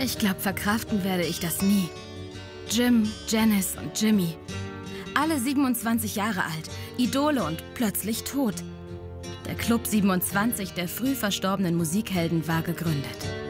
Ich glaube, verkraften werde ich das nie. Jim, Janice und Jimmy. Alle 27 Jahre alt, Idole und plötzlich tot. Der Club 27 der früh verstorbenen Musikhelden war gegründet.